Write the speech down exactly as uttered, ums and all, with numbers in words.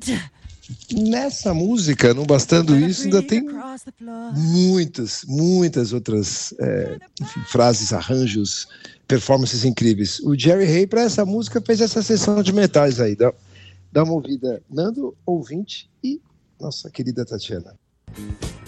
Nessa música, não bastando isso, ainda tem muitas, muitas outras é, enfim, frases, arranjos, performances incríveis. O Jerry Hey, para essa música, fez essa sessão de metais aí. Dá, dá uma ouvida, Nando, ouvinte e nossa querida Tatiana.